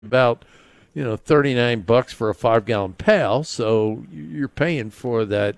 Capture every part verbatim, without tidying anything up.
about, you know, thirty-nine bucks for a five gallon pail. So you're paying for that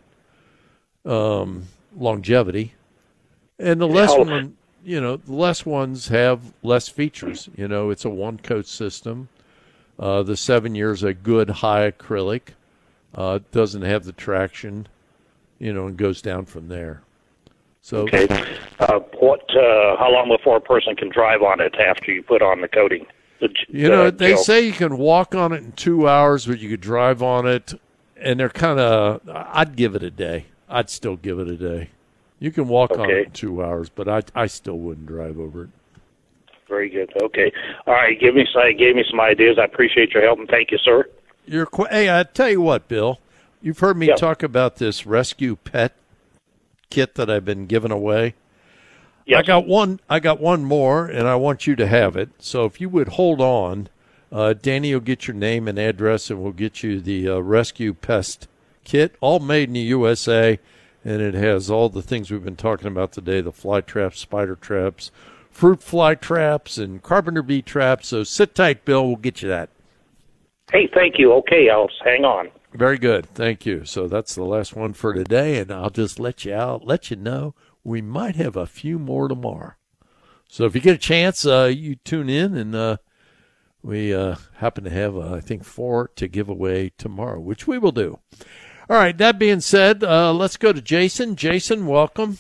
um, longevity. And the less Health. one, you know, the less ones have less features. You know, it's a one coat system. Uh, the seven years a good high acrylic. Uh, doesn't have the traction, you know, and goes down from there. So, Okay. Uh, what? Uh, how long before a person can drive on it after you put on the coating? The, you know, uh, they gel? say you can walk on it in two hours, but you could drive on it, and they're kind of. I'd give it a day. I'd still give it a day. You can walk on Okay. it in two hours, but I I still wouldn't drive over it. Very good. Okay. All right. Give me some. Gave me some ideas. I appreciate your help and thank you, sir. You're qu- hey, I tell you what, Bill. You've heard me Yeah. talk about this rescue pet kit that I've been giving away. Yes. I got one. I got one more, and I want you to have it. So if you would hold on, uh, Danny will get your name and address, and we'll get you the uh, rescue pest kit, all made in the U S A, and it has all the things we've been talking about today: the fly traps, spider traps, fruit fly traps, and carpenter bee traps. So sit tight, Bill. We'll get you that. Hey, thank you. Okay, I'll hang on. Very good. Thank you. So that's the last one for today, and I'll just let you out, let you know we might have a few more tomorrow. So if you get a chance, uh, you tune in, and uh, we uh, happen to have, uh, I think, four to give away tomorrow, which we will do. All right, that being said, uh, let's go to Jason. Jason, welcome.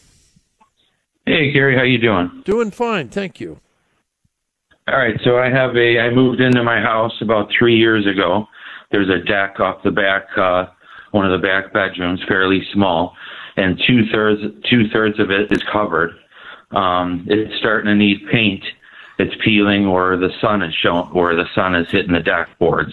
Hey, Gary, how you doing? Doing fine, thank you. All right, so I have a, I moved into my house about three years ago. There's a deck off the back, uh, one of the back bedrooms, fairly small, and two thirds, two thirds of it is covered. Um, it's starting to need paint. It's peeling where the sun is showing, where the sun is hitting the deck boards.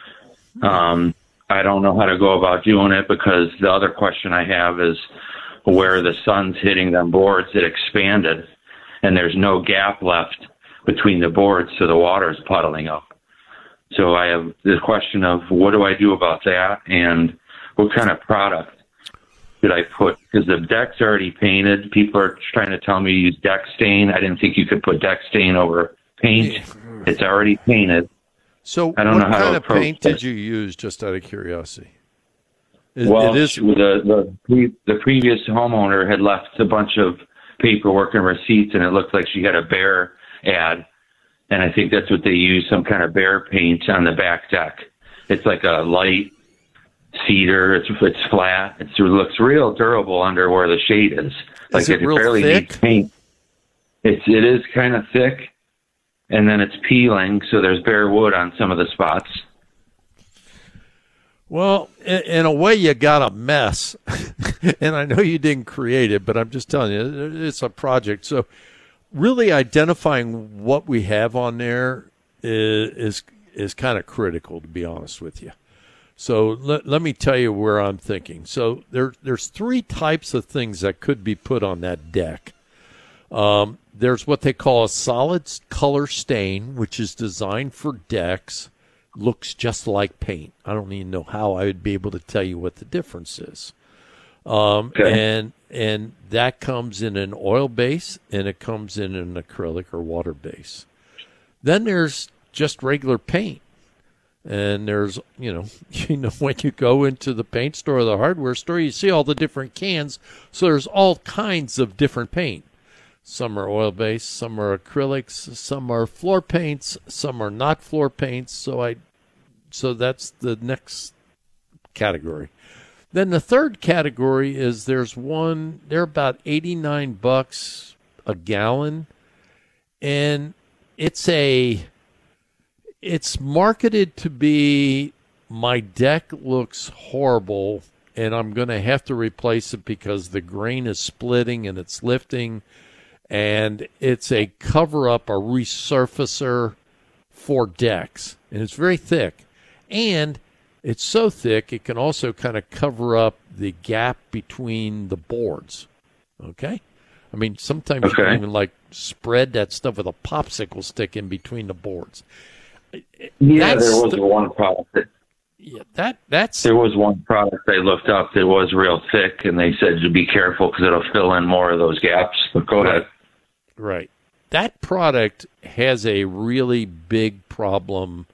Um, I don't know how to go about doing it because the other question I have is where the sun's hitting them boards, it expanded, and there's no gap left between the boards, so the water is puddling up. So I have the question of what do I do about that, and what kind of product did I put? Because the deck's already painted. People are trying to tell me to use deck stain. I didn't think you could put deck stain over paint. It's already painted. So I don't what know how kind to of approach paint that. did you use, just out of curiosity? It, Well, it is. the, the the the previous homeowner had left a bunch of paperwork and receipts, and it looked like she had a bear ad, and I think that's what they use, some kind of bear paint on the back deck. It's like a light cedar. It's it's flat. It's, it looks real durable under where the shade is. Like Is it real barely thick? needs paint. It's it is kind of thick, and then it's peeling, so there's bare wood on some of the spots. Well, in, in a way, you got a mess, and I know you didn't create it, but I'm just telling you, it's a project. So, really identifying what we have on there is is, is kind of critical, to be honest with you. So, let, let me tell you where I'm thinking. So, there there's three types of things that could be put on that deck. Um, there's what they call a solid color stain, which is designed for decks. Looks just like paint. I don't even know how I would be able to tell you what the difference is. Um, Okay. And and that comes in an oil base, and it comes in an acrylic or water base. Then there's just regular paint. And there's, you know, you know, when you go into the paint store or the hardware store, you see all the different cans. So there's all kinds of different paint. Some are oil-based, some are acrylics, some are floor paints, some are not floor paints. So I, so that's the next category. Then the third category is there's one, they're about eighty-nine bucks a gallon, and it's a, it's marketed to be, my deck looks horrible, and I'm going to have to replace it because the grain is splitting and it's lifting. And it's a cover-up, a resurfacer for decks. And it's very thick. And it's so thick, it can also kind of cover up the gap between the boards. Okay? I mean, sometimes you Okay. can even, like, spread that stuff with a popsicle stick in between the boards. Yeah, That's there was the- one product that Yeah, that that's There was one product they looked up that was real thick, and they said to be careful because it'll fill in more of those gaps. But go ahead. right. that product has a really big problem